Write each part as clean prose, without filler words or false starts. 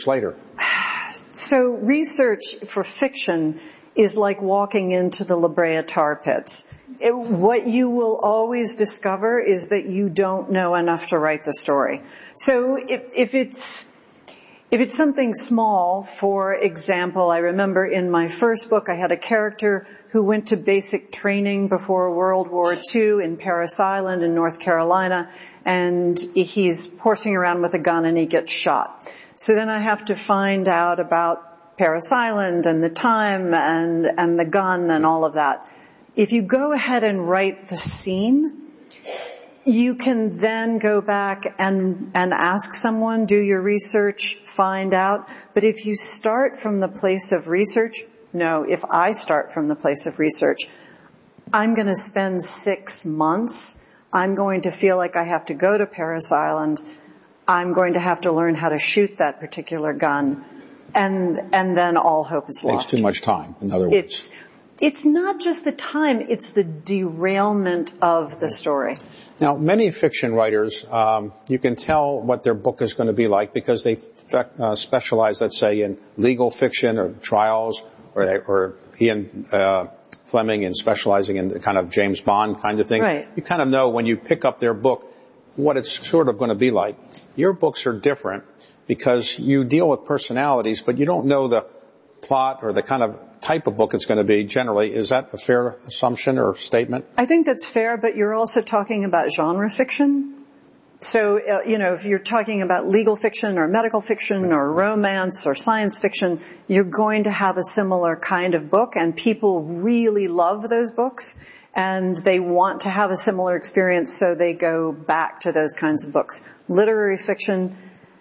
later? So research for fiction is like walking into the La Brea tar pits. What you will always discover is that you don't know enough to write the story. So if it's something small, for example, I remember in my first book I had a character who went to basic training before World War II in Parris Island in North Carolina, and he's horsing around with a gun and he gets shot. So then I have to find out about Parris Island and the time and the gun and all of that. If you go ahead and write the scene, you can then go back and ask someone, do your research, find out. But if you start from the place of research, if I start from the place of research, I'm going to spend 6 months. I'm going to feel like I have to go to Parris Island. I'm going to have to learn how to shoot that particular gun. And then all hope is lost. It takes too much time, in other words. It's not just the time, it's the derailment of the story. Now, many fiction writers, you can tell what their book is going to be like because they specialize, let's say, in legal fiction or trials, or Ian Fleming in specializing in the kind of James Bond kind of thing. Right. You kind of know when you pick up their book what it's sort of going to be like. Your books are different because you deal with personalities, but you don't know the plot or the kind of type of book it's going to be generally. Is that a fair assumption or statement? I think that's fair, but you're also talking about genre fiction. So, if you're talking about legal fiction or medical fiction or romance or science fiction, you're going to have a similar kind of book, and people really love those books, and they want to have a similar experience, so they go back to those kinds of books. Literary fiction,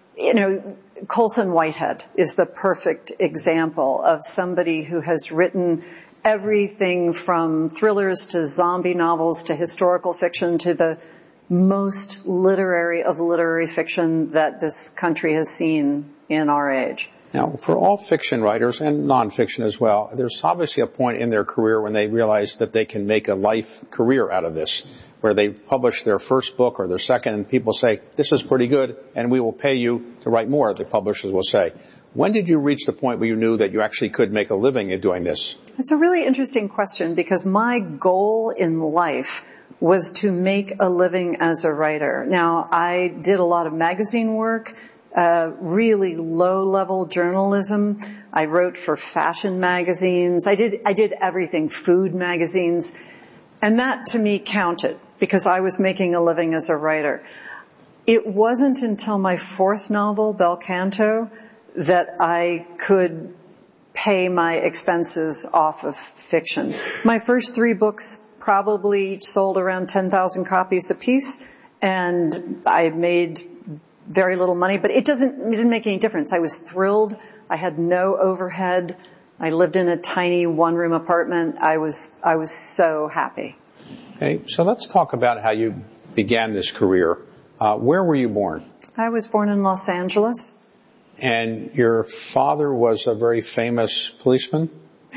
Colson Whitehead is the perfect example of somebody who has written everything from thrillers to zombie novels to historical fiction to the most literary of literary fiction that this country has seen in our age. Now, for all fiction writers and nonfiction as well, there's obviously a point in their career when they realize that they can make a life career out of this, where they publish their first book or their second, and people say, this is pretty good, and we will pay you to write more, the publishers will say. When did you reach the point where you knew that you actually could make a living in doing this? It's a really interesting question, because my goal in life was to make a living as a writer. Now, I did a lot of magazine work, really low-level journalism. I wrote for fashion magazines. I did everything, food magazines. And that to me counted because I was making a living as a writer. It wasn't until my fourth novel, Bel Canto, that I could pay my expenses off of fiction. My first 3 books probably each sold around 10,000 copies apiece, and I made very little money, but it didn't make any difference. I was thrilled. I had no overhead. I lived in a tiny 1-room apartment. I was so happy. Okay, so let's talk about how you began this career. Where were you born? I was born in Los Angeles. And your father was a very famous policeman?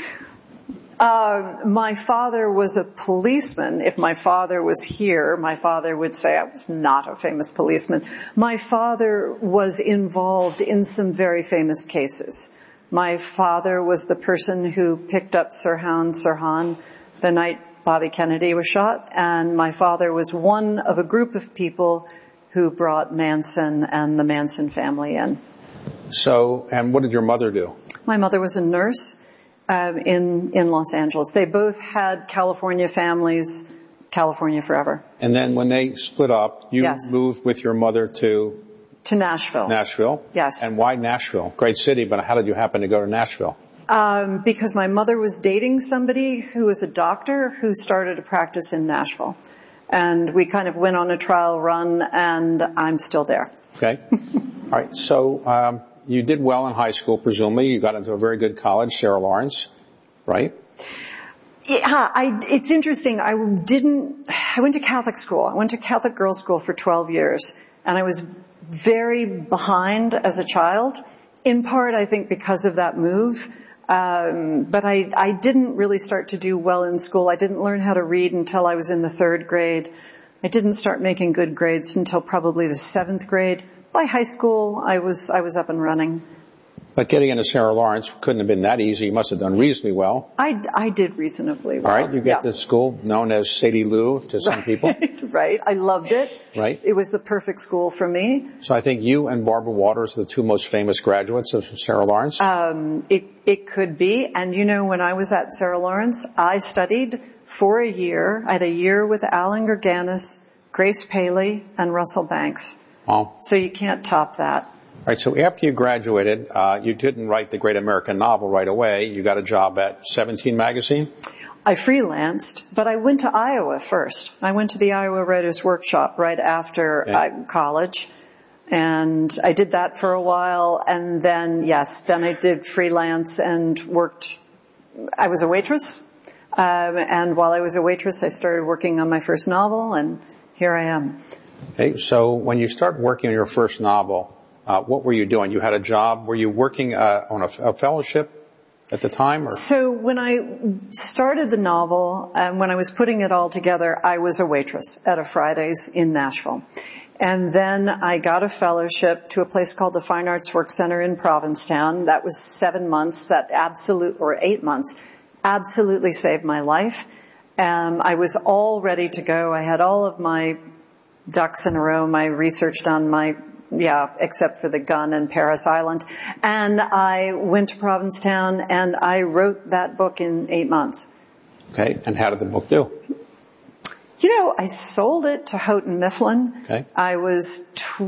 My father was a policeman. If my father was here, my father would say I was not a famous policeman. My father was involved in some very famous cases. My father was the person who picked up Sirhan Sirhan the night Bobby Kennedy was shot, and my father was one of a group of people who brought Manson and the Manson family in. So, and what did your mother do? My mother was a nurse in Los Angeles. They both had California families, California forever. And then when they split up, you moved with your mother to Nashville. Nashville? Yes. And why Nashville? Great city, but how did you happen to go to Nashville? Because my mother was dating somebody who was a doctor who started a practice in Nashville. And we kind of went on a trial run, and I'm still there. Okay. All right. So, you did well in high school, presumably. You got into a very good college, Sarah Lawrence, right? Yeah, it's interesting. I went to Catholic school. I went to Catholic girls' school for 12 years, and I was very behind as a child, in part, I think, because of that move. But I didn't really start to do well in school. I didn't learn how to read until I was in the 3rd grade. I didn't start making good grades until probably the 7th grade. By high school, I was up and running. But getting into Sarah Lawrence couldn't have been that easy. You must have done reasonably well. I did reasonably well. All right, you get to school known as Sadie Lou to some people. Right, I loved it. Right. It was the perfect school for me. So I think you and Barbara Waters are the two most famous graduates of Sarah Lawrence. It could be. And when I was at Sarah Lawrence, I studied for a year. I had a year with Alan Gerganis, Grace Paley, and Russell Banks. Oh. So you can't top that. All right, so after you graduated, you didn't write the great American novel right away. You got a job at 17 Magazine? I freelanced, but I went to Iowa first. I went to the Iowa Writers Workshop right after college, and I did that for a while, and then I did freelance and worked. I was a waitress, and while I was a waitress, I started working on my first novel, and here I am. Okay, so when you start working on your first novel, what were you doing? You had a job. Were you working on a fellowship at the time? Or? So when I started the novel, when I was putting it all together, I was a waitress at a Fridays in Nashville. And then I got a fellowship to a place called the Fine Arts Work Center in Provincetown. That was 7 months, 8 months, absolutely saved my life. I was all ready to go. I had all of my ducks in a row, my research done, except for the gun and Paris Island. And I went to Provincetown and I wrote that book in 8 months. Okay, and how did the book do? I sold it to Houghton Mifflin. Okay. I was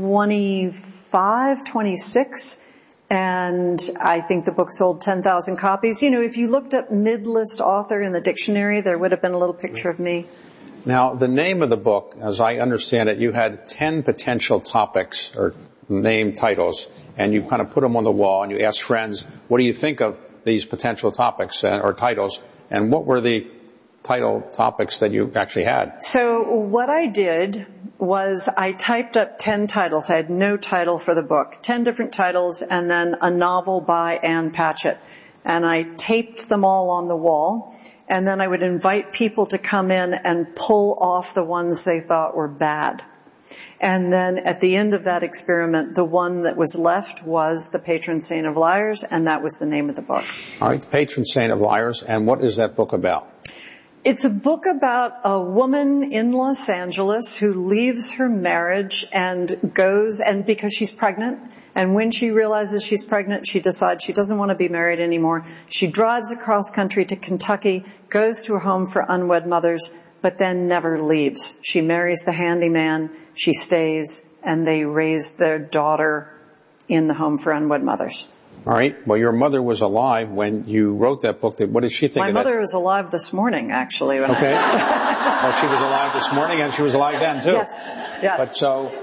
26, and I think the book sold 10,000 copies. If you looked up mid-list author in the dictionary, there would have been a little picture of me. Now, the name of the book, as I understand it, you had 10 potential topics or name titles, and you kind of put them on the wall, and you asked friends, what do you think of these potential topics or titles, and what were the title topics that you actually had? So what I did was I typed up 10 titles. I had no title for the book, 10 different titles, and then a novel by Ann Patchett. And I taped them all on the wall. And then I would invite people to come in and pull off the ones they thought were bad. And then at the end of that experiment, the one that was left was The Patron Saint of Liars, and that was the name of the book. All right, The Patron Saint of Liars. And what is that book about? It's a book about a woman in Los Angeles who leaves her marriage and goes, and because she's pregnant, and when she realizes she's pregnant, she decides she doesn't want to be married anymore. She drives across country to Kentucky, goes to a home for unwed mothers, but then never leaves. She marries the handyman, she stays, and they raise their daughter in the home for unwed mothers. All right. Well, your mother was alive when you wrote that book. What did she think of that? My mother was alive this morning, actually. Okay. Well, she was alive this morning, and she was alive then, too. Yes. But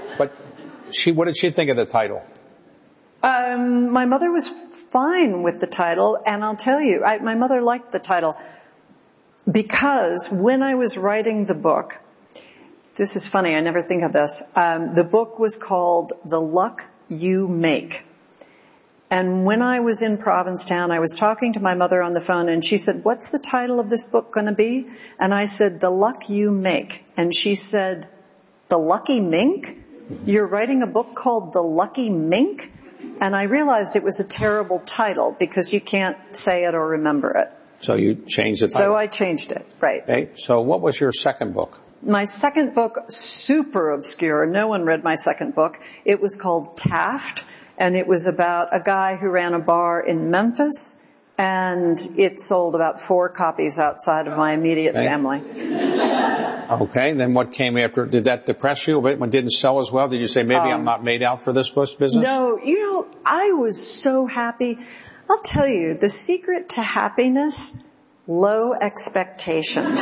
what did she think of the title? My mother was fine with the title, and I'll tell you, my mother liked the title because when I was writing the book, this is funny, I never think of this, the book was called The Luck You Make. And when I was in Provincetown, I was talking to my mother on the phone, and she said, what's the title of this book going to be? And I said, The Luck You Make. And she said, The Lucky Mink? You're writing a book called The Lucky Mink? And I realized it was a terrible title because you can't say it or remember it. So you changed the title. So I changed it, right. Okay. So what was your second book? My second book, super obscure. No one read my second book. It was called Taft. And it was about a guy who ran a bar in Memphis, and it sold about 4 copies outside of my immediate family. Okay, then what came after? Did that depress you a bit when it didn't sell as well? Did you say, maybe I'm not made out for this business? No, I was so happy. I'll tell you, the secret to happiness, low expectations.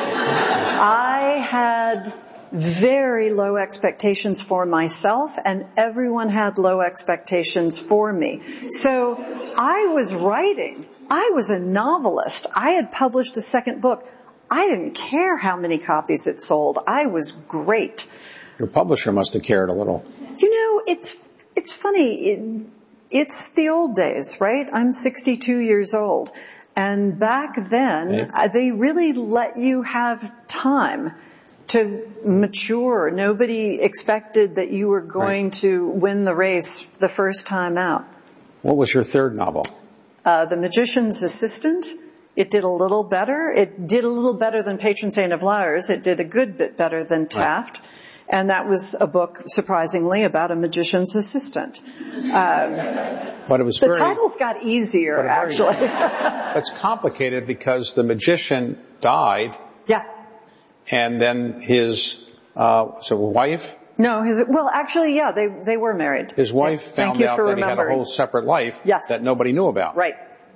I had very low expectations for myself, and everyone had low expectations for me. So I was writing. I was a novelist. I had published a second book. I didn't care how many copies it sold. I was great. Your publisher must have cared a little. It's funny. It's the old days, right? I'm 62 years old. And back then, they really let you have time to mature. Nobody expected that you were going to win the race the first time out. What was your third novel? The Magician's Assistant. It did a little better. It did a little better than Patron Saint of Liars. It did a good bit better than Taft. Right. And that was a book, surprisingly, about a magician's assistant. But it was the titles got easier, actually. It's complicated because the magician died. Yeah. And then his wife? No, actually, yeah, they were married. His wife found out that he had a whole separate life that nobody knew about. Right.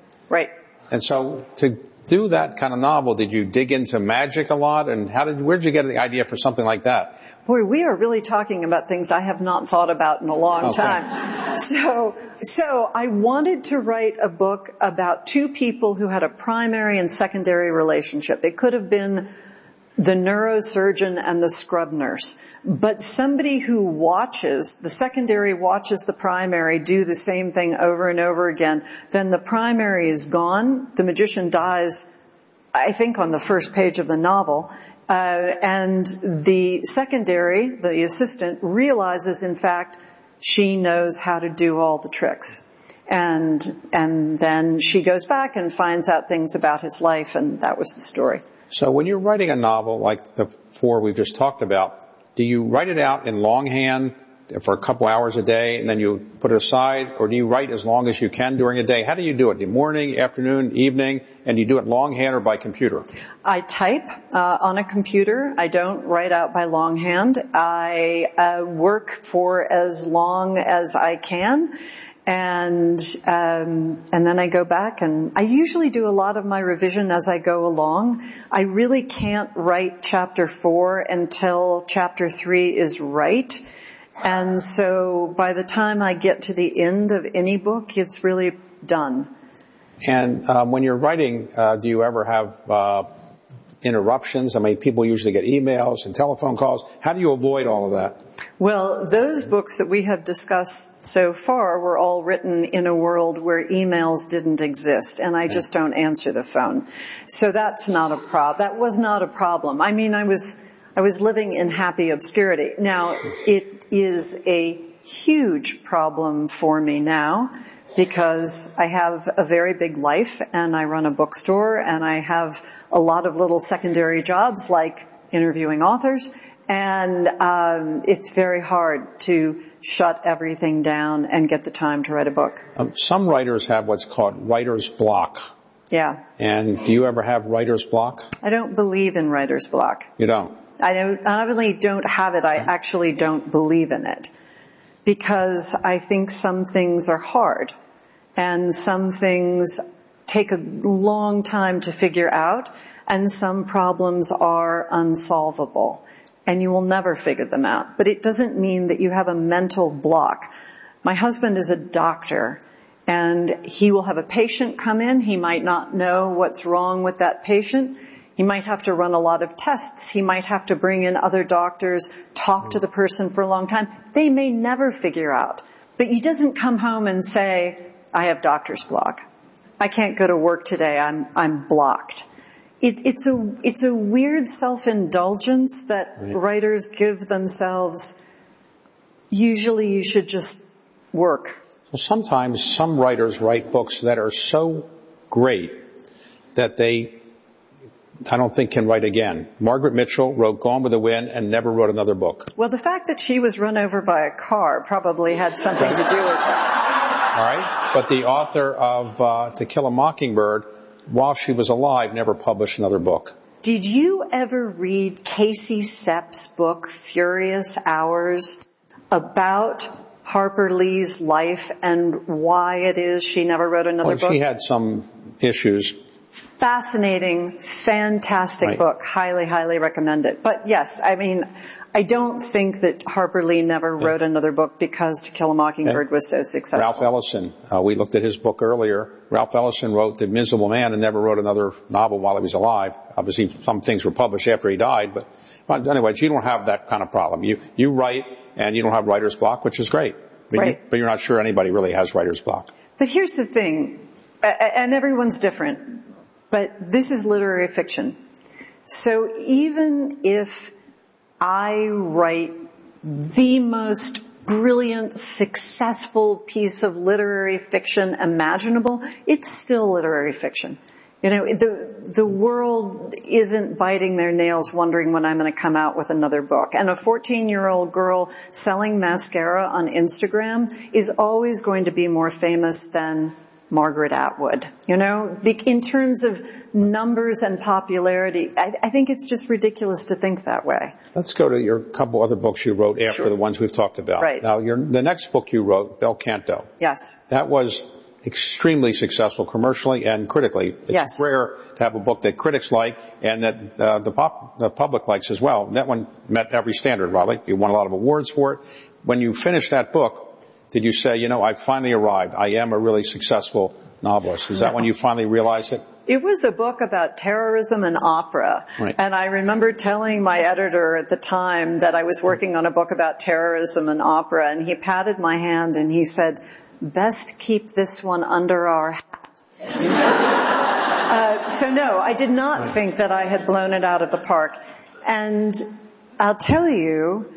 And so to do that kind of novel, did you dig into magic a lot? And where did you get the idea for something like that? Boy, we are really talking about things I have not thought about in a long time. So I wanted to write a book about two people who had a primary and secondary relationship. It could have been the neurosurgeon and the scrub nurse. But somebody who the secondary watches the primary do the same thing over and over again, then the primary is gone. The magician dies, I think, on the first page of the novel. And the secondary, the assistant, realizes, in fact, she knows how to do all the tricks. And then she goes back and finds out things about his life, and that was the story. So when you're writing a novel like the four we've just talked about, do you write it out in longhand for a couple hours a day and then you put it aside, or do you write as long as you can during a day? How do you do it? In the morning, afternoon, evening, and you do it longhand or by computer? I type on a computer. I don't write out by longhand. I work for as long as I can. And then I go back, and I usually do a lot of my revision as I go along. I really can't write chapter 4 until chapter 3 is right. And so by the time I get to the end of any book, it's really done. And when you're writing, do you ever have interruptions? I mean, people usually get emails and telephone calls. How do you avoid all of that? Well, those books that we have discussed so far were all written in a world where emails didn't exist, and I just don't answer the phone. So that's not a problem. That was not a problem. I mean, I was living in happy obscurity. Now, it is a huge problem for me now, because I have a very big life and I run a bookstore and I have a lot of little secondary jobs like interviewing authors, and it's very hard to shut everything down and get the time to write a book. Some writers have what's called writer's block. Yeah. And do you ever have writer's block? I don't believe in writer's block. You don't? I not only don't have it, I actually don't believe in it. Because I think some things are hard. And some things take a long time to figure out, and some problems are unsolvable, and you will never figure them out. But it doesn't mean that you have a mental block. My husband is a doctor, and he will have a patient come in. He might not know what's wrong with that patient. He might have to run a lot of tests. He might have to bring in other doctors, talk to the person for a long time. They may never figure out. But he doesn't come home and say, I have doctor's block. I can't go to work today. I'm blocked. It's a weird self-indulgence that writers give themselves. Usually you should just work. Well, sometimes some writers write books that are so great that I don't think can write again. Margaret Mitchell wrote Gone with the Wind and never wrote another book. Well, the fact that she was run over by a car probably had something to do with it. All right. But the author of To Kill a Mockingbird, while she was alive, never published another book. Did you ever read Casey Sepp's book, Furious Hours, about Harper Lee's life and why it is she never wrote another book? She had some issues. Fascinating, fantastic book. Highly, highly recommend it. But yes, I mean, I don't think that Harper Lee never wrote another book because To Kill a Mockingbird was so successful. Ralph Ellison, we looked at his book earlier. Ralph Ellison wrote The Invisible Man and never wrote another novel while he was alive. Obviously, some things were published after he died, but anyways, you don't have that kind of problem. You write and you don't have writer's block, which is great. But you're not sure anybody really has writer's block. But here's the thing, and everyone's different. But this is literary fiction. So even if I write the most brilliant, successful piece of literary fiction imaginable, it's still literary fiction. You know, the world isn't biting their nails wondering when I'm going to come out with another book. And a 14-year-old girl selling mascara on Instagram is always going to be more famous than Margaret Atwood. You know, in terms of numbers and popularity, I think it's just ridiculous to think that way. Let's go to your couple other books you wrote after the ones we've talked about. Right. Now, the next book you wrote, Bel Canto. Yes. That was extremely successful commercially and critically. It's rare to have a book that critics like and that the public likes as well. That one met every standard, Riley. You won a lot of awards for it. When you finished that book, did you say, you know, I finally arrived. I am a really successful novelist? Is that when you finally realized it? It was a book about terrorism and opera. Right. And I remember telling my editor at the time that I was working on a book about terrorism and opera, and he patted my hand and he said, best keep this one under our hat. So no, I did not think that I had blown it out of the park. And I'll tell you,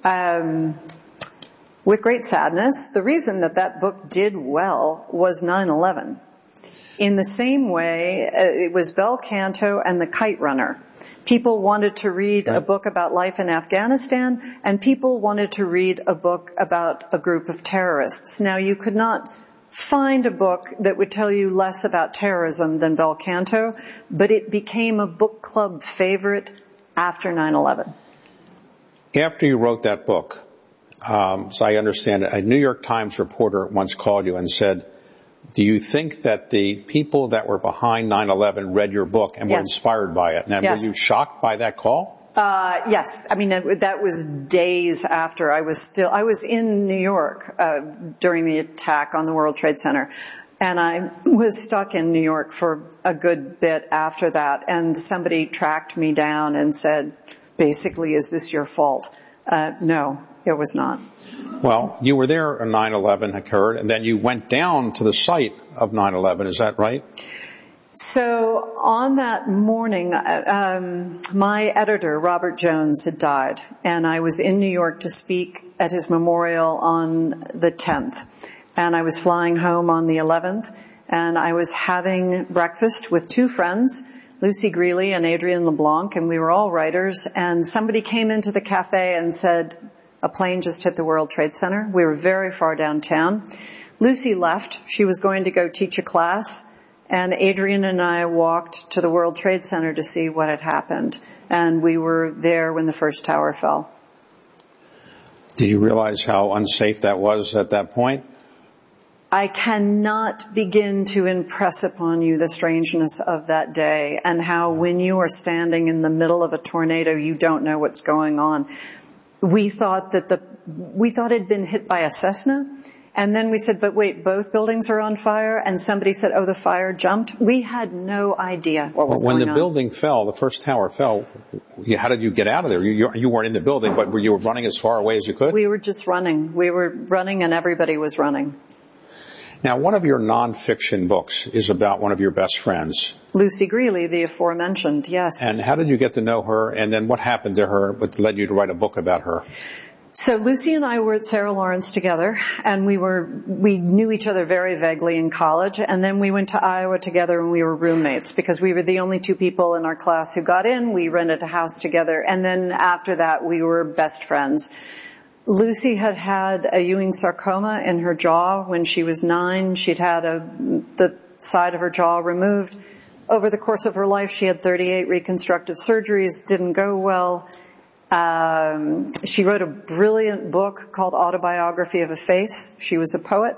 with great sadness, the reason that book did well was 9/11. In the same way, it was Bel Canto and The Kite Runner. People wanted to read a book about life in Afghanistan, and people wanted to read a book about a group of terrorists. Now, you could not find a book that would tell you less about terrorism than Bel Canto, but it became a book club favorite after 9/11. After you wrote that book, so I understand it, a New York Times reporter once called you and said, do you think that the people that were behind 9/11 read your book and were inspired by it? And were you shocked by that call? Yes. I mean, that was days after I was in New York, during the attack on the World Trade Center. And I was stuck in New York for a good bit after that. And somebody tracked me down and said, basically, is this your fault? No, it was not. Well, you were there when 9/11 occurred, and then you went down to the site of 9/11. Is that right? So on that morning, my editor, Robert Jones, had died, and I was in New York to speak at his memorial on the 10th. And I was flying home on the 11th, and I was having breakfast with two friends, Lucy Greeley and Adrienne LeBlanc, and we were all writers, and somebody came into the cafe and said, a plane just hit the World Trade Center. We were very far downtown. Lucy left. She was going to go teach a class. And Adrienne and I walked to the World Trade Center to see what had happened. And we were there when the first tower fell. Did you realize how unsafe that was at that point? I cannot begin to impress upon you the strangeness of that day and how when you are standing in the middle of a tornado, you don't know what's going on. We thought it had been hit by a Cessna. And then we said, but wait, both buildings are on fire? And somebody said, oh, the fire jumped. We had no idea what was going on. When the building fell, the first tower fell, how did you get out of there? You weren't in the building, but you were running as far away as you could? We were just running. We were running and everybody was running. Now, one of your nonfiction books is about one of your best friends. Lucy Greeley, the aforementioned, yes. And how did you get to know her? And then what happened to her that led you to write a book about her? So Lucy and I were at Sarah Lawrence together, and we knew each other very vaguely in college, and then we went to Iowa together and we were roommates because we were the only two people in our class who got in. We rented a house together, and then after that we were best friends. Lucy had had a Ewing sarcoma in her jaw when she was 9. She'd had the side of her jaw removed. Over the course of her life, she had 38 reconstructive surgeries, didn't go well. She wrote a brilliant book called Autobiography of a Face. She was a poet.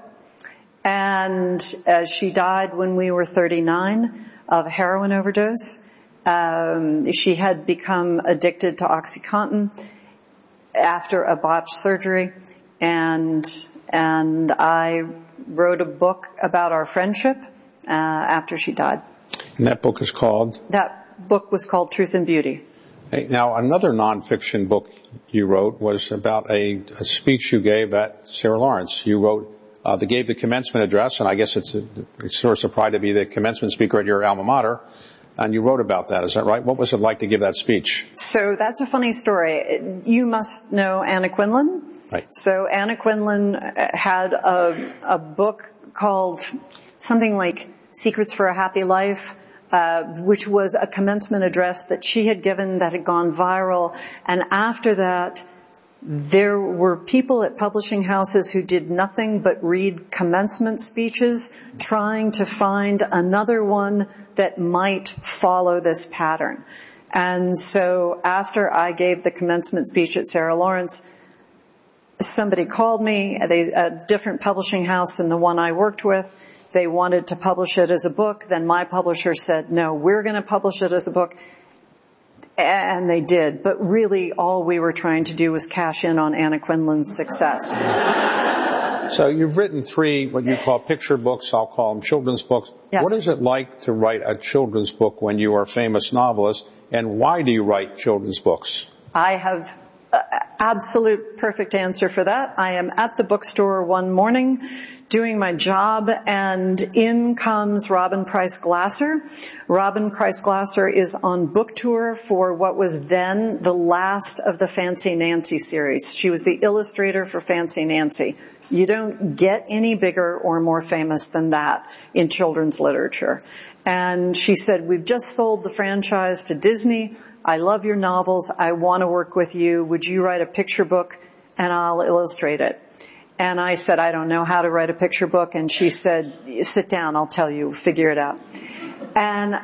And she died when we were 39 of a heroin overdose. She had become addicted to OxyContin after a botched surgery. And I wrote a book about our friendship after she died. And that book is called? That book was called Truth and Beauty. Now, another nonfiction book you wrote was about a speech you gave at Sarah Lawrence. You wrote, gave the commencement address, and I guess it's a source of pride to be the commencement speaker at your alma mater, and you wrote about that. Is that right? What was it like to give that speech? So that's a funny story. You must know Anna Quinlan. Right. So Anna Quindlen had a book called something like Secrets for a Happy Life, which was a commencement address that she had given that had gone viral. And after that, there were people at publishing houses who did nothing but read commencement speeches, trying to find another one that might follow this pattern. And so after I gave the commencement speech at Sarah Lawrence, somebody called me, a different publishing house than the one I worked with. They wanted to publish it as a book. Then my publisher said, no, we're going to publish it as a book. And they did. But really all we were trying to do was cash in on Anna Quindlen's success. So you've written 3 what you call picture books. I'll call them children's books. Yes. What is it like to write a children's book when you are a famous novelist? And why do you write children's books? I have absolute perfect answer for that. I am at the bookstore one morning doing my job, and in comes Robin Price Glasser. Robin Price Glasser is on book tour for what was then the last of the Fancy Nancy series. She was the illustrator for Fancy Nancy. You don't get any bigger or more famous than that in children's literature. And she said, we've just sold the franchise to Disney. I love your novels. I want to work with you. Would you write a picture book and I'll illustrate it? And I said, I don't know how to write a picture book. And she said, sit down. I'll tell you. Figure it out. And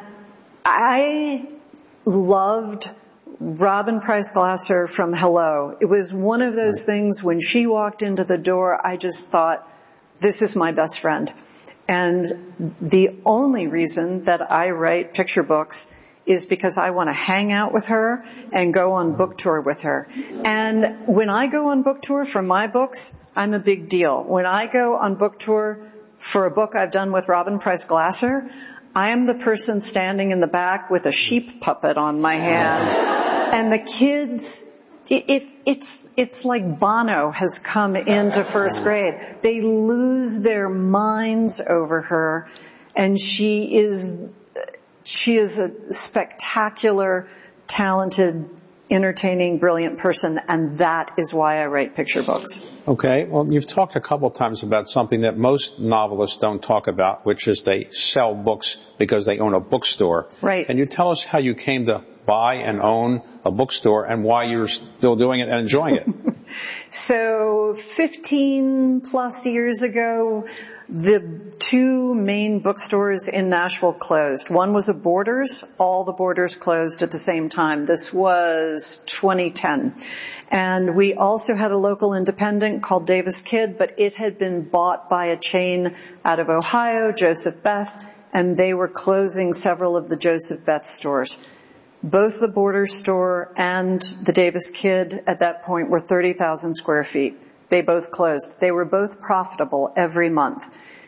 I loved Robin Price Glasser from Hello. It was one of those things when she walked into the door, I just thought, this is my best friend. And the only reason that I write picture books is because I want to hang out with her and go on book tour with her. And when I go on book tour for my books, I'm a big deal. When I go on book tour for a book I've done with Robin Price Glasser, I am the person standing in the back with a sheep puppet on my hand. And the kids, it's like Bono has come into first grade. They lose their minds over her, and she is a spectacular, talented, entertaining, brilliant person, and that is why I write picture books. Okay. Well, you've talked a couple of times about something that most novelists don't talk about, which is they sell books because they own a bookstore. Right. Can you tell us how you came to buy and own a bookstore and why you're still doing it and enjoying it? So 15 plus years ago, the 2 main bookstores in Nashville closed. One was a Borders. All the Borders closed at the same time. This was 2010. And we also had a local independent called Davis Kid, but it had been bought by a chain out of Ohio, Joseph Beth, and they were closing several of the Joseph Beth stores. Both the Borders store and the Davis Kid at that point were 30,000 square feet. They both closed. They were both profitable every month.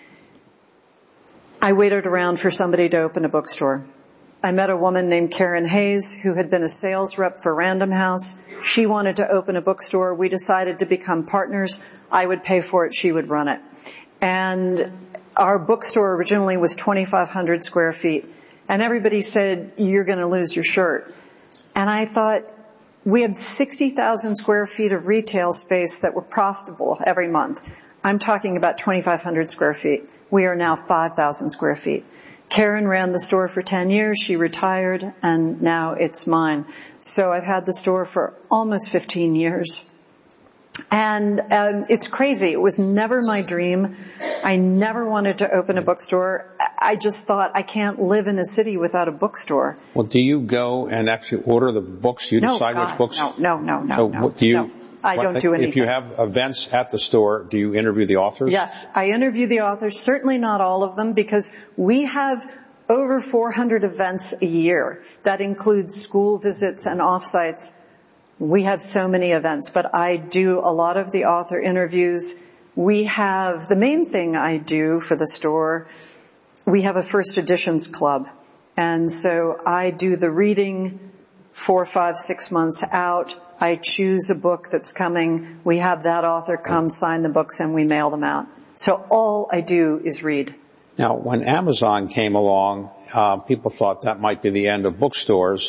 I waited around for somebody to open a bookstore. I met a woman named Karen Hayes who had been a sales rep for Random House. She wanted to open a bookstore. We decided to become partners. I would pay for it. She would run it. And our bookstore originally was 2,500 square feet. And everybody said, you're going to lose your shirt. And I thought, we had 60,000 square feet of retail space that were profitable every month. I'm talking about 2,500 square feet. We are now 5,000 square feet. Karen ran the store for 10 years. She retired, and now it's mine. So I've had the store for almost 15 years. And it's crazy. It was never my dream. I never wanted to open a bookstore. I just thought I can't live in a city without a bookstore. Well, do you go and actually order the books? You decide which books? No. I don't do anything. If you have events at the store, do you interview the authors? Yes, I interview the authors. Certainly not all of them, because we have over 400 events a year. That includes school visits and offsites. We have so many events, but I do a lot of the author interviews. We have, the main thing I do for the store, we have a first editions club. And so I do the reading 4, 5, 6 months out. I choose a book that's coming. We have that author come sign the books and we mail them out. So all I do is read. Now, when Amazon came along, people thought that might be the end of bookstores.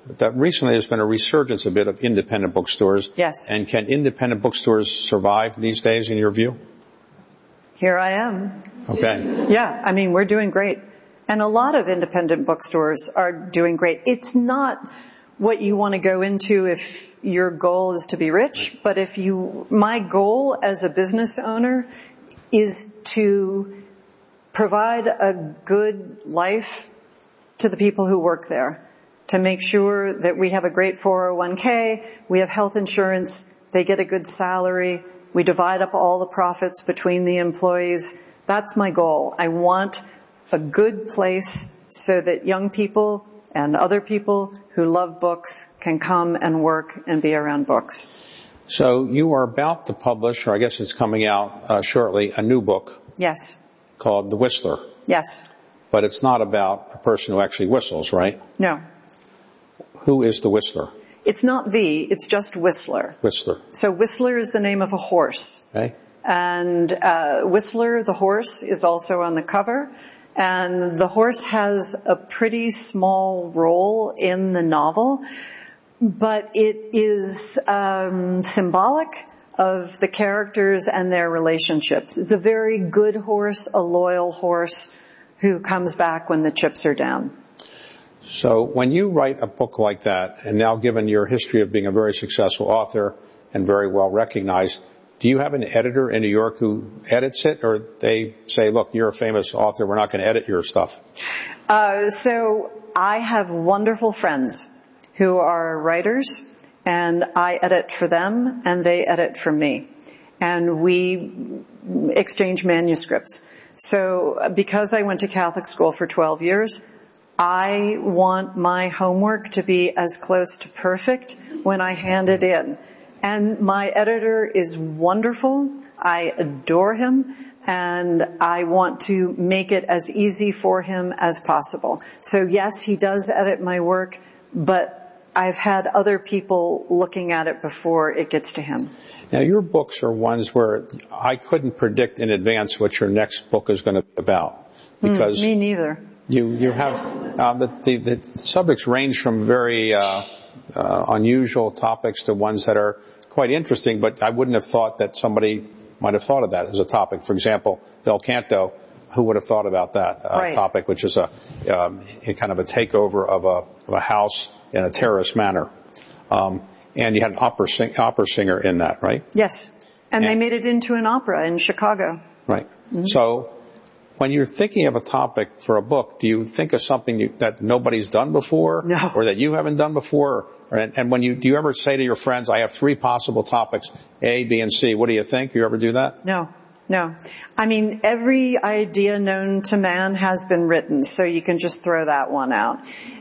that recently there's been a resurgence a bit of independent bookstores. Yes. And can independent bookstores survive these days, in your view? Here I am. Okay. Yeah, I mean, we're doing great. And a lot of independent bookstores are doing great. It's not what you want to go into if your goal is to be rich, but my goal as a business owner is to provide a good life to the people who work there, to make sure that we have a great 401k, we have health insurance, they get a good salary, we divide up all the profits between the employees. That's my goal. I want a good place so that young people and other people who love books can come and work and be around books. So you are about to publish, or I guess it's coming out shortly, a new book. Yes. Called The Whistler. Yes. But it's not about a person who actually whistles, right? No. Who is the Whistler? It's not it's just Whistler. Whistler. So Whistler is the name of a horse. Okay. And Whistler, the horse, is also on the cover. And the horse has a pretty small role in the novel, but it is symbolic of the characters and their relationships. It's a very good horse, a loyal horse who comes back when the chips are down. So when you write a book like that, and now given your history of being a very successful author and very well recognized, do you have an editor in New York who edits it, or they say, look, you're a famous author, we're not going to edit your stuff? So I have wonderful friends who are writers, and I edit for them, and they edit for me. And we exchange manuscripts. So because I went to Catholic school for 12 years, I want my homework to be as close to perfect when I hand it in. And my editor is wonderful. I adore him, and I want to make it as easy for him as possible. So yes, he does edit my work, but I've had other people looking at it before it gets to him. Now, your books are ones where I couldn't predict in advance what your next book is going to be about. Because me neither. You have the subjects range from very unusual topics to ones that are quite interesting, but I wouldn't have thought that somebody might have thought of that as a topic. For example, Bel Canto, who would have thought about that topic, which is a kind of a takeover of a house in a terrorist manner. And you had an opera singer in that, right? Yes. And they made it into an opera in Chicago. Right. Mm-hmm. So when you're thinking of a topic for a book, do you think of something that nobody's done before? No. Or that you haven't done before? And do you ever say to your friends, I have 3 possible topics, A, B, and C. What do you think? You ever do that? No. I mean, every idea known to man has been written, so you can just throw that one out.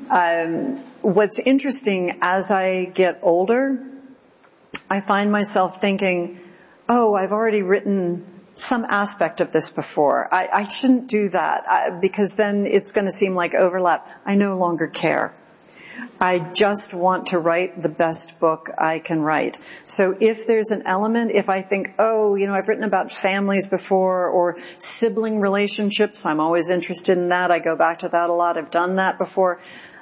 What's interesting, as I get older, I find myself thinking, I've already written some aspect of this before. I shouldn't do that, because then it's going to seem like overlap. I no longer care. I just want to write the best book I can write. So if there's an element, if I think, I've written about families before or sibling relationships, I'm always interested in that. I go back to that a lot. I've done that before.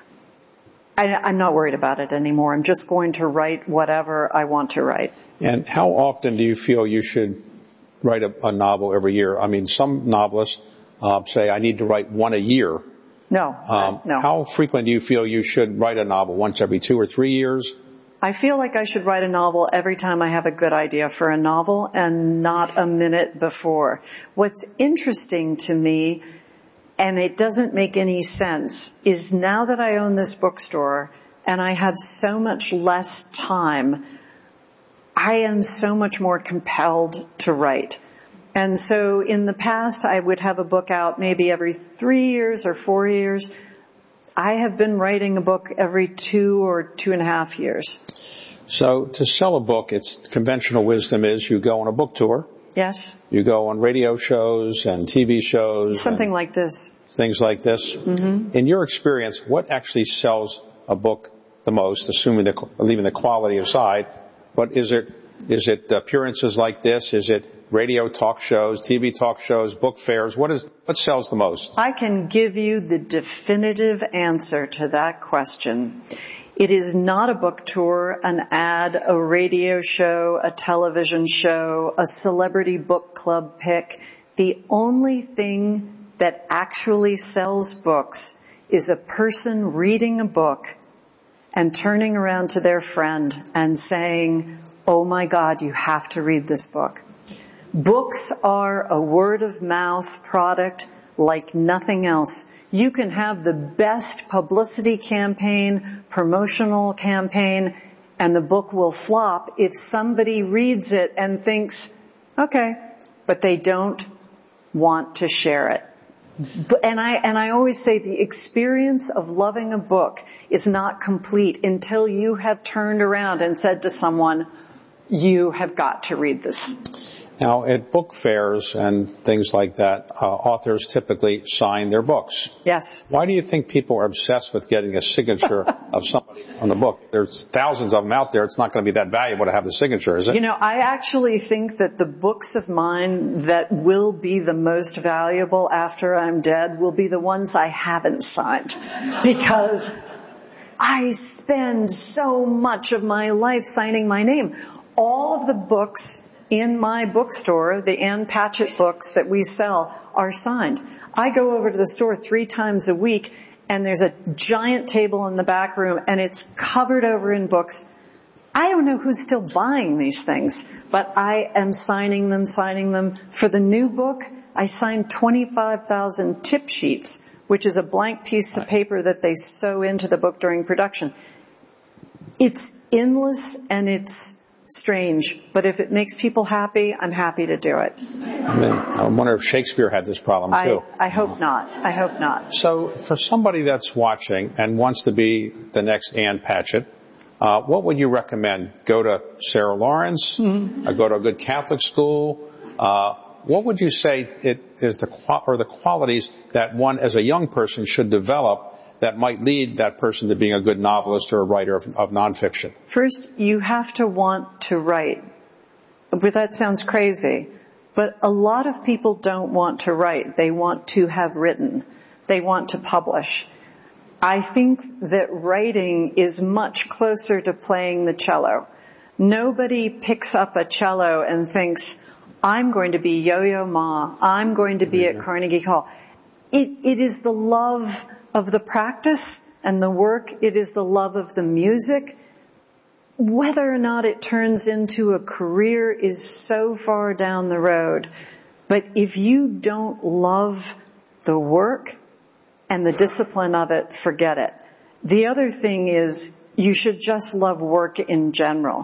I'm not worried about it anymore. I'm just going to write whatever I want to write. And how often do you feel you should write a novel every year? I mean, some novelists say, I need to write one a year. No. How frequent do you feel you should write a novel? Once every 2 or 3 years? I feel like I should write a novel every time I have a good idea for a novel, and not a minute before. What's interesting to me, and it doesn't make any sense, is now that I own this bookstore and I have so much less time, I am so much more compelled to write. And so in the past, I would have a book out maybe every 3 years or 4 years. I have been writing a book every 2 or 2.5 years. So to sell a book, it's conventional wisdom is you go on a book tour. Yes. You go on radio shows and TV shows. Something like this. Things like this. Mm-hmm. In your experience, what actually sells a book the most, leaving the quality aside? But is it appearances like this? Is it radio talk shows, TV talk shows, book fairs? What sells the most? I can give you the definitive answer to that question. It is not a book tour, an ad, a radio show, a television show, a celebrity book club pick. The only thing that actually sells books is a person reading a book and turning around to their friend and saying, "Oh my God, you have to read this book." Books are a word of mouth product like nothing else. You can have the best publicity campaign, promotional campaign, and the book will flop if somebody reads it and thinks, okay, but they don't want to share it. And I always say the experience of loving a book is not complete until you have turned around and said to someone, you have got to read this. Now, at book fairs and things like that, authors typically sign their books. Yes. Why do you think people are obsessed with getting a signature of somebody on the book? There's thousands of them out there. It's not going to be that valuable to have the signature, is it? You know, I actually think that the books of mine that will be the most valuable after I'm dead will be the ones I haven't signed. Because I spend so much of my life signing my name. All of the books in my bookstore, the Ann Patchett books that we sell, are signed. I go over to the store 3 times a week, and there's a giant table in the back room, and it's covered over in books. I don't know who's still buying these things, but I am signing them. For the new book, I signed 25,000 tip sheets, which is a blank piece of paper that they sew into the book during production. It's endless and it's strange, but if it makes people happy, I'm happy to do it. I wonder if Shakespeare had this problem too. I hope not. I hope not. So for somebody that's watching and wants to be the next Ann Patchett, what would you recommend? Go to Sarah Lawrence? Go to a good Catholic school? What would you say it is the qualities that one as a young person should develop that might lead that person to being a good novelist or a writer of nonfiction? First, you have to want to write. But that sounds crazy. But a lot of people don't want to write. They want to have written. They want to publish. I think that writing is much closer to playing the cello. Nobody picks up a cello and thinks, I'm going to be Yo-Yo Ma. I'm going to be at Carnegie Hall. It is the love of the practice and the work. It is the love of the music. Whether or not it turns into a career is so far down the road. But if you don't love the work and the discipline of it, forget it. The other thing is you should just love work in general.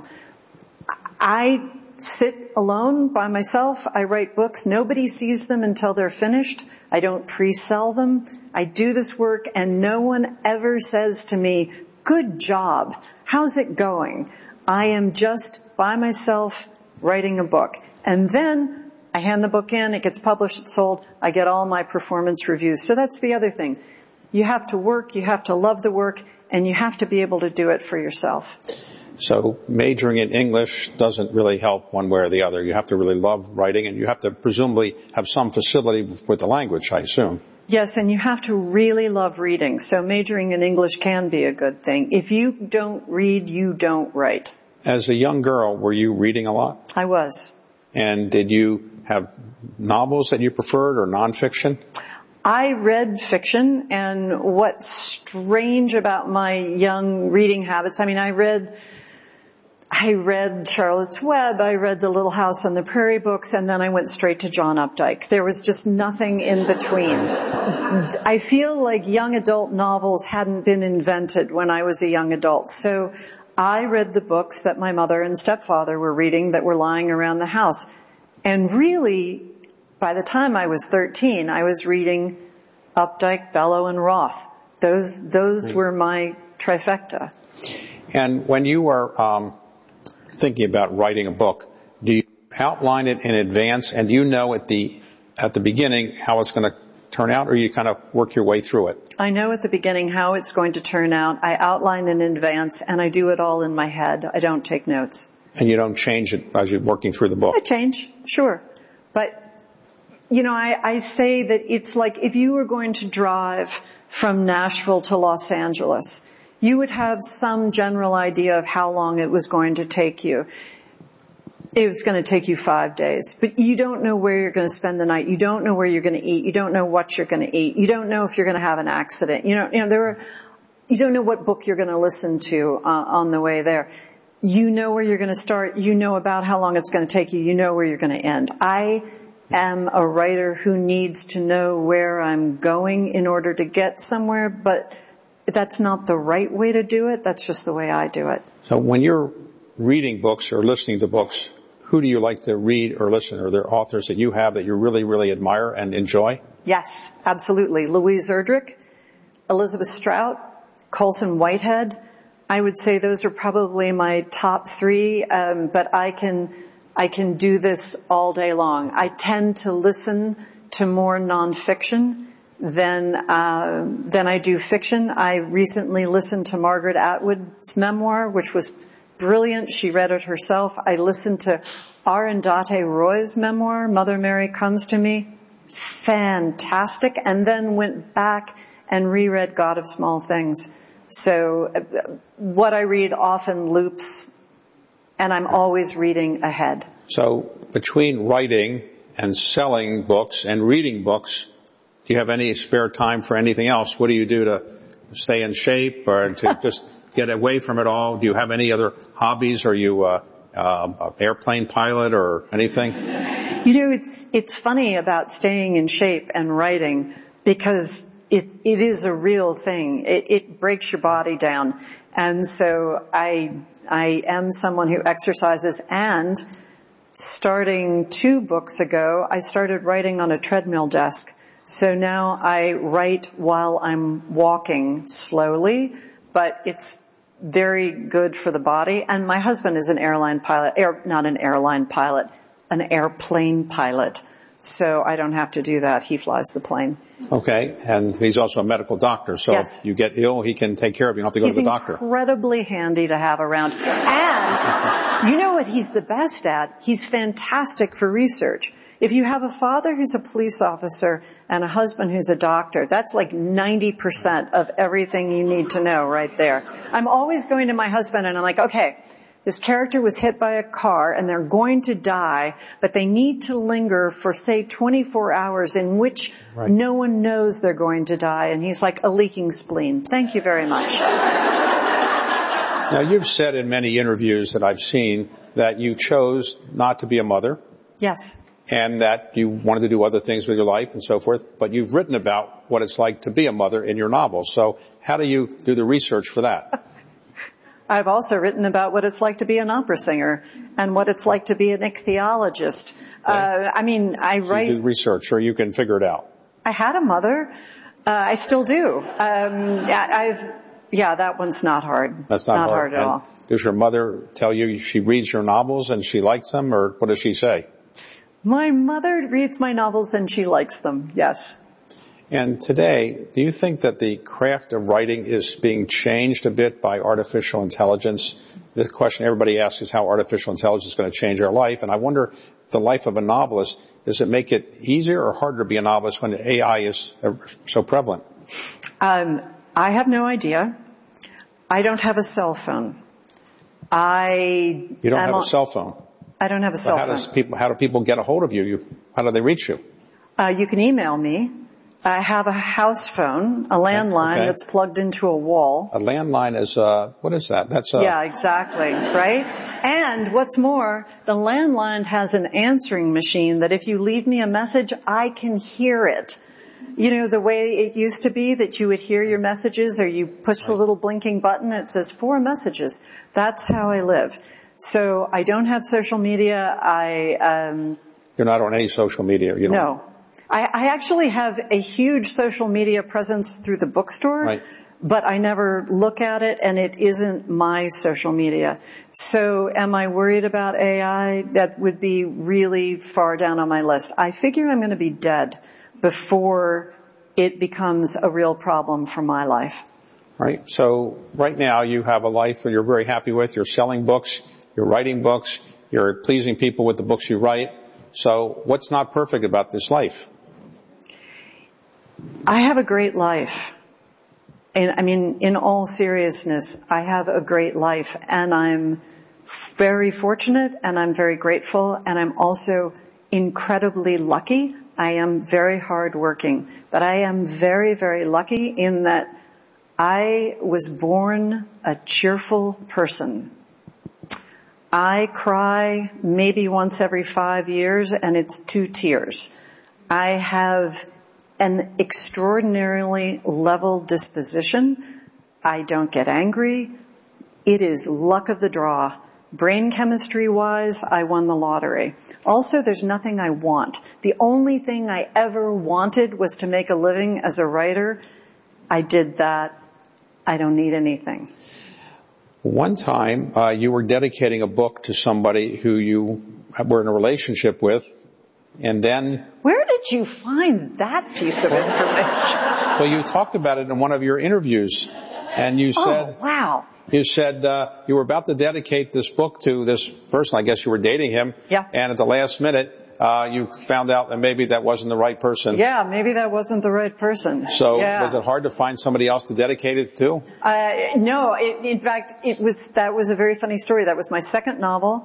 I sit alone by myself. I write books. Nobody sees them until they're finished. I don't pre-sell them. I do this work and no one ever says to me, good job. How's it going? I am just by myself writing a book. And then I hand the book in, it gets published, it's sold, I get all my performance reviews. So that's the other thing. You have to work, you have to love the work, and you have to be able to do it for yourself. So majoring in English doesn't really help one way or the other. You have to really love writing, and you have to presumably have some facility with the language, I assume. Yes, and you have to really love reading. So majoring in English can be a good thing. If you don't read, you don't write. As a young girl, were you reading a lot? I was. And did you have novels that you preferred or nonfiction? I read fiction, and what's strange about my young reading habits, I read Charlotte's Web, I read The Little House on the Prairie books, and then I went straight to John Updike. There was just nothing in between. I feel like young adult novels hadn't been invented when I was a young adult. So I read the books that my mother and stepfather were reading that were lying around the house. And really, by the time I was 13, I was reading Updike, Bellow, and Roth. Those were my trifecta. And when you are thinking about writing a book, do you outline it in advance, and do you know at the beginning how it's going to turn out, or you kind of work your way through it? I know at the beginning how it's going to turn out. I outline in advance, and I do it all in my head. I don't take notes. And you don't change it as you're working through the book? I change, sure. But, I say that it's like if you were going to drive from Nashville to Los Angeles, You would have some general idea of how long it was going to take you. It was going to take you 5 days, but you don't know where you're going to spend the night. You don't know where you're going to eat. You don't know what you're going to eat. You don't know if you're going to have an accident. You don't know what book you're going to listen to on the way there. You know where you're going to start. You know about how long it's going to take you. You know where you're going to end. I am a writer who needs to know where I'm going in order to get somewhere, but that's not the right way to do it. That's just the way I do it. So when you're reading books or listening to books, who do you like to read or listen? Are there authors that you have that you really, really admire and enjoy? Yes, absolutely. Louise Erdrich, Elizabeth Strout, Colson Whitehead. I would say those are probably my top three, but I can do this all day long. I tend to listen to more nonfiction than I do fiction. I recently listened to Margaret Atwood's memoir, which was brilliant. She read it herself. I listened to Arundhati Roy's memoir, Mother Mary Comes to Me. Fantastic. And then went back and reread God of Small Things. So what I read often loops, and I'm always reading ahead. So between writing and selling books and reading books, do you have any spare time for anything else? What do you do to stay in shape or to just get away from it all? Do you have any other hobbies? Are you an airplane pilot or anything? It's funny about staying in shape and writing because it is a real thing. It breaks your body down. And so I am someone who exercises, and starting 2 books ago, I started writing on a treadmill desk. So now I write while I'm walking slowly, but it's very good for the body. And my husband is an airline pilot, not an airline pilot, an airplane pilot. So I don't have to do that. He flies the plane. Okay. And he's also a medical doctor. So yes. If you get ill, he can take care of you. You don't have to go to the doctor. He's incredibly handy to have around. And you know what he's the best at? He's fantastic for research. If you have a father who's a police officer and a husband who's a doctor, that's like 90% of everything you need to know right there. I'm always going to my husband and I'm like, okay, this character was hit by a car and they're going to die, but they need to linger for, say, 24 hours in which no one knows they're going to die. And he's like, a leaking spleen. Thank you very much. Now, you've said in many interviews that I've seen that you chose not to be a mother. Yes. And that you wanted to do other things with your life and so forth, but you've written about what it's like to be a mother in your novels. So how do you do the research for that? I've also written about what it's like to be an opera singer and what it's like to be an ichthyologist. Okay. I write... You do research, or you can figure it out. I had a mother. I still do. That one's not hard. That's not hard at all. Does your mother tell you she reads your novels and she likes them, or what does she say? My mother reads my novels and she likes them, yes. And today, do you think that the craft of writing is being changed a bit by artificial intelligence? This question everybody asks is how artificial intelligence is going to change our life. And I wonder, the life of a novelist, does it make it easier or harder to be a novelist when AI is so prevalent? I have no idea. I don't have a cell phone. You don't have a cell phone? I don't have a cell phone. How do people get a hold of you? How do they reach you? You can email me. I have a house phone, a landline that's plugged into a wall. A landline is, what is that? Yeah, exactly, right? And what's more, the landline has an answering machine that if you leave me a message, I can hear it. You know, the way it used to be that you would hear your messages or you push the little blinking button and it says 4 messages. That's how I live. So I don't have social media. You're not on any social media? No. I actually have a huge social media presence through the bookstore, but I never look at it, and it isn't my social media. So am I worried about AI? That would be really far down on my list. I figure I'm going to be dead before it becomes a real problem for my life. Right. So right now you have a life that you're very happy with. You're selling books. You're writing books. You're pleasing people with the books you write. So what's not perfect about this life? I have a great life. And I mean, in all seriousness, I have a great life, and I'm very fortunate, and I'm very grateful, and I'm also incredibly lucky. I am very hardworking, but I am very, very lucky in that I was born a cheerful person. I cry maybe once every 5 years, and it's 2 tears. I have an extraordinarily level disposition. I don't get angry. It is luck of the draw. Brain chemistry wise, I won the lottery. Also, there's nothing I want. The only thing I ever wanted was to make a living as a writer. I did that. I don't need anything. One time, you were dedicating a book to somebody who you were in a relationship with, and then... Where did you find that piece of information? Well, you talked about it in one of your interviews, and you said... Oh, wow. You said you were about to dedicate this book to this person. I guess you were dating him. Yeah. And at the last minute, you found out that maybe that wasn't the right person. Yeah, maybe that wasn't the right person. So yeah. Was it hard to find somebody else to dedicate it to? No, in fact, that was a very funny story. That was my second novel.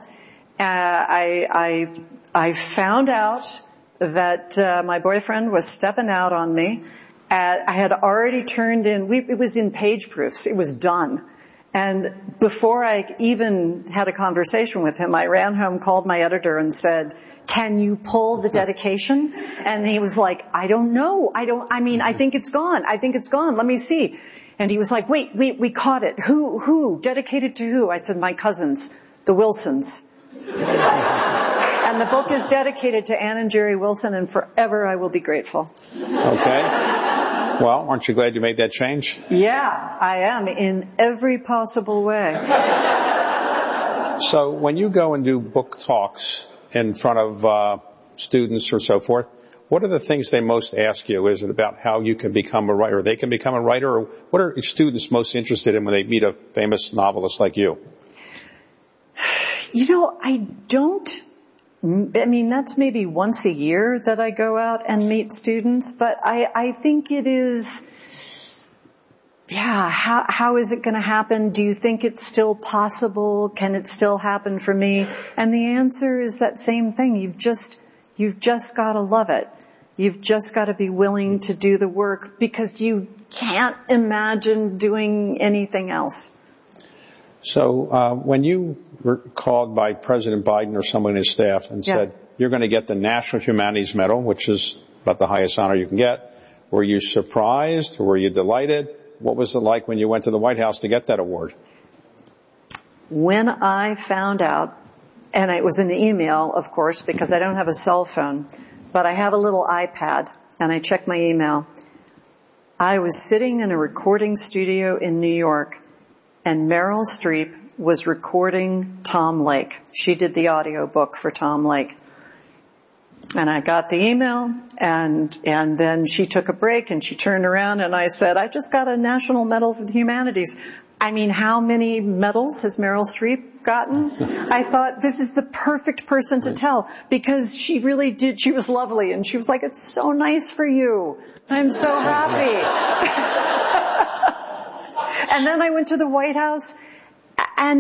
I found out that my boyfriend was stepping out on me. I had already turned in, it was in page proofs. It was done. And before I even had a conversation with him, I ran home, called my editor and said, "Can you pull the dedication?" And he was like, "I don't know. I think it's gone. Let me see." And he was like, wait, we caught it. Who? Dedicated to who? I said, "My cousins, the Wilsons." And the book is dedicated to Anne and Jerry Wilson, and forever I will be grateful. Okay. Well, aren't you glad you made that change? Yeah, I am, in every possible way. So when you go and do book talks in front of students or so forth, what are the things they most ask you? Is it about how you can become a writer, or they can become a writer, or what are students most interested in when they meet a famous novelist like you? That's maybe once a year that I go out and meet students, but I think it is, how is it going to happen? Do you think it's still possible? Can it still happen for me? And the answer is that same thing. You've just got to love it. You've just got to be willing to do the work, because you can't imagine doing anything else. So when you were called by President Biden or someone in his staff and said, "You're going to get the National Humanities Medal," which is about the highest honor you can get, were you surprised or were you delighted? What was it like when you went to the White House to get that award? When I found out, and it was an email, of course, because I don't have a cell phone, but I have a little iPad, and I check my email. I was sitting in a recording studio in New York, and Meryl Streep was recording Tom Lake. She did the audio book for Tom Lake. And I got the email, and then she took a break, and she turned around, and I said, "I just got a National Medal for the Humanities." I mean, how many medals has Meryl Streep gotten? I thought, this is the perfect person to tell, because she really did. She was lovely, and she was like, "It's so nice for you. I'm so happy." And then I went to the White House, and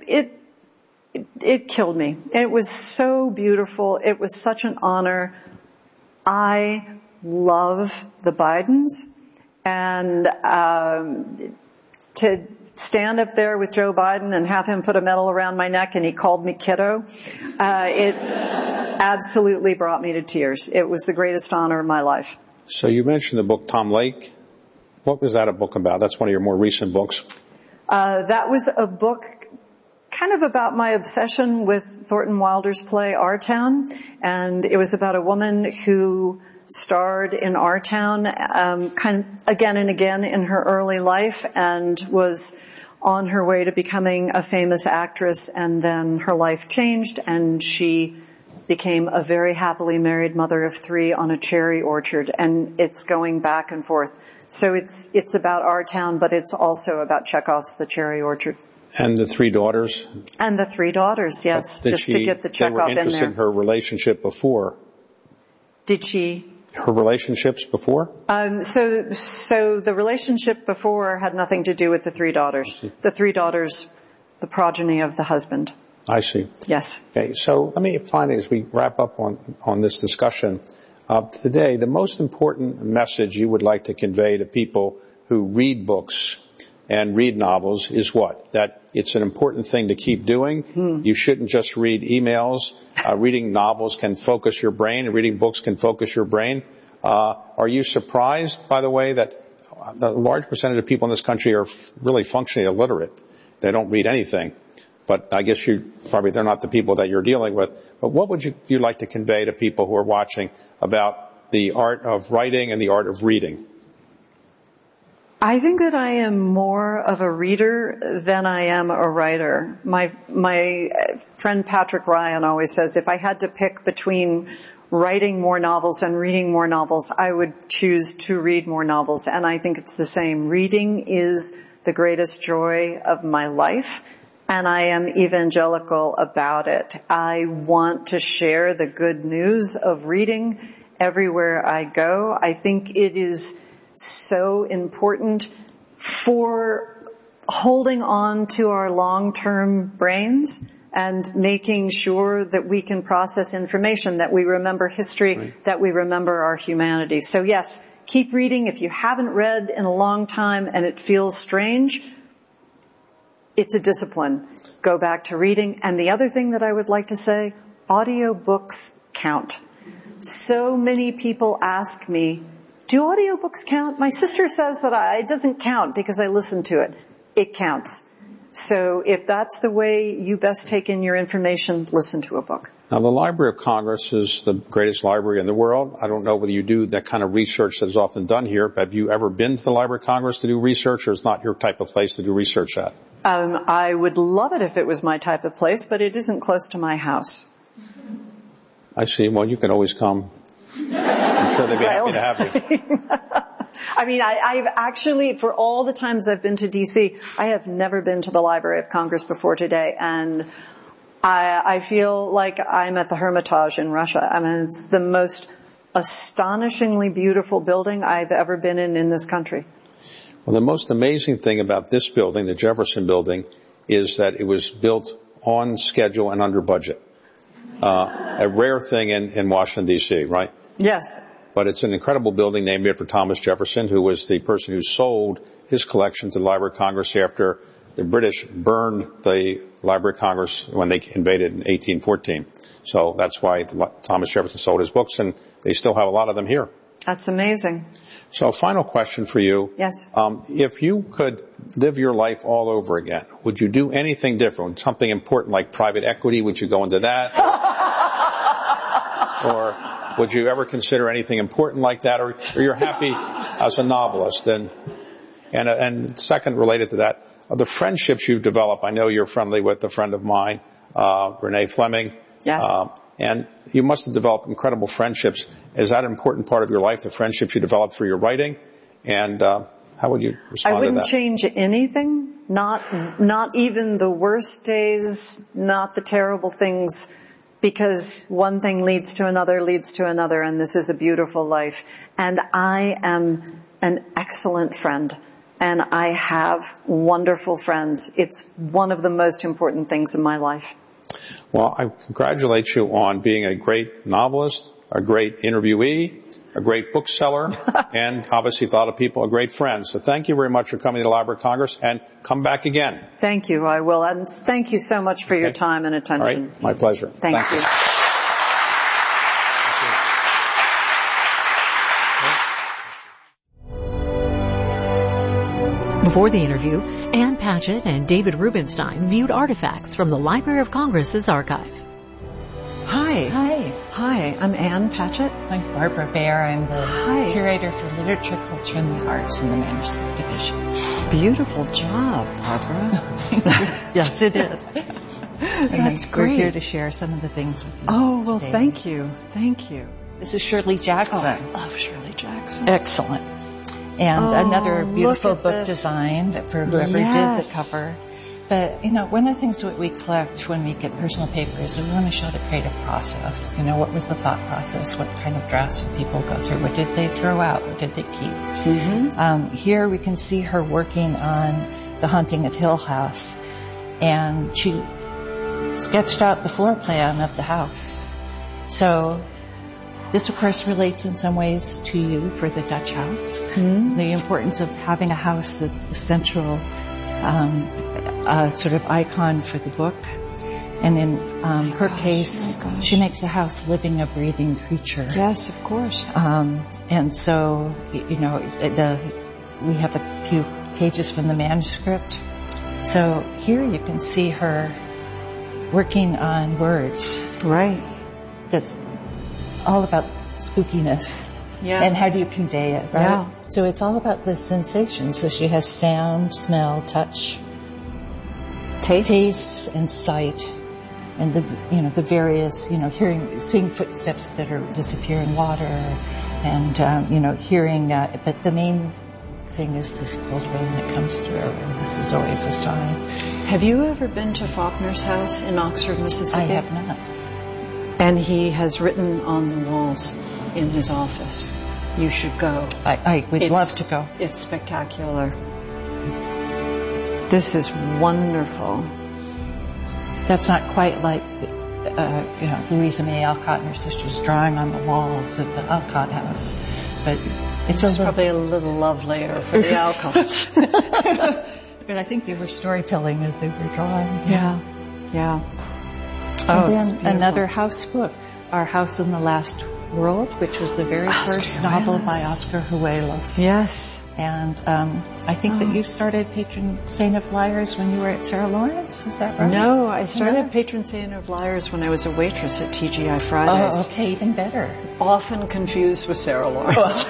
it killed me. It was so beautiful. It was such an honor. I love the Bidens, and to stand up there with Joe Biden and have him put a medal around my neck, and he called me kiddo, it absolutely brought me to tears. It was the greatest honor of my life. So you mentioned the book Tom Lake. What was that a book about? That's one of your more recent books. That was a book kind of about my obsession with Thornton Wilder's play Our Town, and it was about a woman who starred in Our Town kind of again and again in her early life, and was on her way to becoming a famous actress, and then her life changed, and she became a very happily married mother of 3 on a cherry orchard, and it's going back and forth. So it's about Our Town, but it's also about Chekhov's The Cherry Orchard. And the 3 daughters? And the 3 daughters, yes, just to get the Chekhov in there. They were interested in her relationship before. Did she? Her relationships before? So the relationship before had nothing to do with the 3 daughters. The 3 daughters, the progeny of the husband. I see. Yes. Okay, so let me finally, as we wrap up on this discussion today, the most important message you would like to convey to people who read books and read novels is what? That it's an important thing to keep doing. You shouldn't just read emails. Reading novels can focus your brain, and reading books can focus your brain. Are you surprised, by the way, that a large percentage of people in this country are really functionally illiterate? They don't read anything. But I guess they're not the people that you're dealing with. But what would you like to convey to people who are watching about the art of writing and the art of reading? I think that I am more of a reader than I am a writer. My friend Patrick Ryan always says if I had to pick between writing more novels and reading more novels, I would choose to read more novels. And I think it's the same. Reading is the greatest joy of my life, and I am evangelical about it. I want to share the good news of reading everywhere I go. I think it is so important for holding on to our long-term brains and making sure that we can process information, that we remember history, right, that we remember our humanity. So yes, keep reading. If you haven't read in a long time and it feels strange, it's a discipline. Go back to reading. And the other thing that I would like to say, audiobooks count. So many people ask me, do audiobooks count? My sister says that it doesn't count because I listen to it. It counts. So if that's the way you best take in your information, listen to a book. Now, the Library of Congress is the greatest library in the world. I don't know whether you do that kind of research that is often done here. Have you ever been to the Library of Congress to do research, or is it not your type of place to do research at? I would love it if it was my type of place, but it isn't close to my house. I see. Well, you can always come. I'm sure they'd be happy to have you. I mean, I've actually, for all the times I've been to D.C., I have never been to the Library of Congress before today, and I feel like I'm at the Hermitage in Russia. I mean, it's the most astonishingly beautiful building I've ever been in this country. Well, the most amazing thing about this building, the Jefferson Building, is that it was built on schedule and under budget. A rare thing in Washington, D.C., right? Yes. But it's an incredible building named after Thomas Jefferson, who was the person who sold his collection to the Library of Congress after the British burned the Library of Congress when they invaded in 1814. So that's why Thomas Jefferson sold his books, and they still have a lot of them here. That's amazing. So final question for you. Yes. If you could live your life all over again, would you do anything different? Something important like private equity, would you go into that? Or would you ever consider anything important like that? Or you're happy as a novelist? And second, related to that, the friendships you've developed. I know you're friendly with a friend of mine, Renee Fleming. Yes. And you must have developed incredible friendships. Is that an important part of your life, the friendships you developed through your writing? And how would you respond to that? I wouldn't change anything, not even the worst days, not the terrible things, because one thing leads to another, and this is a beautiful life. And I am an excellent friend, and I have wonderful friends. It's one of the most important things in my life. Well, I congratulate you on being a great novelist, a great interviewee, a great bookseller, and obviously to a lot of people, a great friend. So thank you very much for coming to the Library of Congress, and come back again. Thank you, I will. And thank you so much for your time and attention. All right, my pleasure. Thank you. Before the interview, Ann Patchett and David Rubenstein viewed artifacts from the Library of Congress's archive. Hi. Hi. Hi, I'm Ann Patchett. I'm Barbara Baer. I'm the curator for literature, culture, and the arts in the manuscript division. Beautiful job, Barbara. Yes, it is. That's great. We're here to share some of the things with you. Oh, well, today. Thank you. Thank you. This is Shirley Jackson. Oh, I love Shirley Jackson. Excellent. And another beautiful book design for whoever did the cover. But, one of the things that we collect when we get personal papers is we want to show the creative process. What was the thought process? What kind of drafts did people go through? What did they throw out? What did they keep? Mm-hmm. Here we can see her working on The Haunting of Hill House. And she sketched out the floor plan of the house. So this, of course, relates in some ways to you for the Dutch house. Mm-hmm. The importance of having a house that's the central sort of icon for the book. And in her case, she makes the house living, a breathing creature. Yes, of course. And so, we have a few pages from the manuscript. So here you can see her working on words. Right. That's all about spookiness. Yeah. And how do you convey it, right? Yeah. So it's all about the sensations. So she has sound, smell, touch, taste, and sight, and the various, seeing footsteps that disappear in water, and hearing. But the main thing is this cold rain that comes through, and this is always a sign. Have you ever been to Faulkner's house in Oxford, Mississippi? I have not. And he has written on the walls in his office. You should go. I would love to go. It's spectacular. This is wonderful. That's not quite like Louisa May Alcott and her sisters drawing on the walls of the Alcott house, but it's probably a little lovelier for the Alcotts. But I think they were storytelling as they were drawing. Yeah. And then another house book, Our House in the Last World, which was the very first novel by Oscar Huelos. Yes. And I think that you started patron saint of liars when you were at Sarah Lawrence. Is that right? No, I started patron saint of liars when I was a waitress at TGI Fridays. Oh, okay, even better. Often confused with Sarah Lawrence.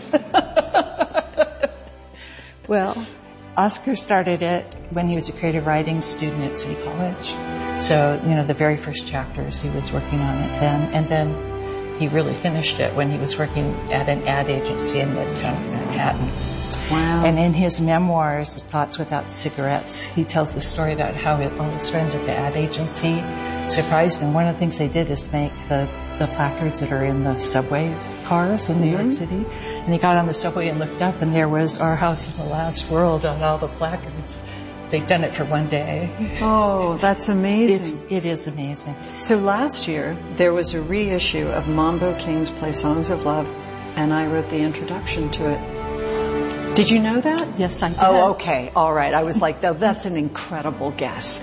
Well, Oscar started it when he was a creative writing student at City College. So, the very first chapters he was working on it then. And then he really finished it when he was working at an ad agency in Midtown Manhattan. Wow. And in his memoirs, Thoughts Without Cigarettes, he tells the story about how all his friends at the ad agency surprised him. One of the things they did is make the placards that are in the subway cars in New York City. And he got on the subway and looked up, and there was Our House in the Last World on all the placards. They'd done it for one day. Oh, that's amazing. It is amazing. So last year, there was a reissue of Mambo King's Play Songs of Love, and I wrote the introduction to it. Did you know that? Yes, I did. Oh, okay. All right. I was like, that's an incredible guess.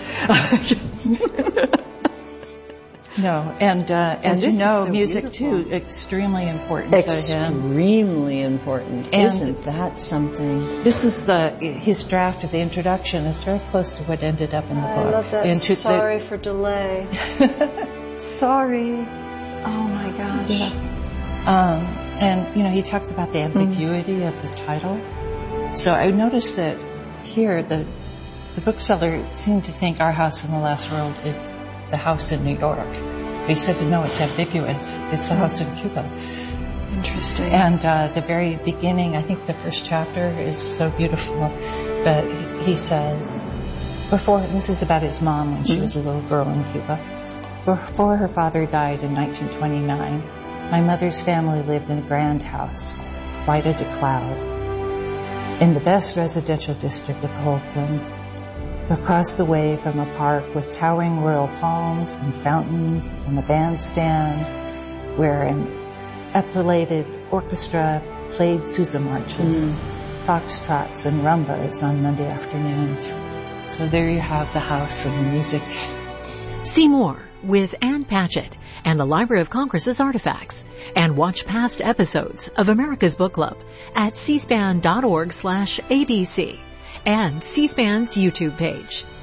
No, and as you know, so music beautiful. too, extremely important to him. Extremely important. And isn't that something? This is his draft of the introduction. It's very close to what ended up in the book. I love that. Sorry for delay. Sorry. Oh my gosh. Yeah. And he talks about the ambiguity of the title. So I noticed that here the bookseller seemed to think Our House in the Last World is the house in New York. But he says, no, it's ambiguous. It's the house in Cuba. Interesting. And the very beginning, I think the first chapter is so beautiful. But he says, this is about his mom when she was a little girl in Cuba. Before her father died in 1929, my mother's family lived in a grand house, white as a cloud, in the best residential district of Holguin, across the way from a park with towering royal palms and fountains and a bandstand where an epilated orchestra played Sousa marches, foxtrots and rumbas on Monday afternoons. So there you have the house and the music. See more with Ann Patchett and the Library of Congress's artifacts, and watch past episodes of America's Book Club at cspan.org/ABC and C-SPAN's YouTube page.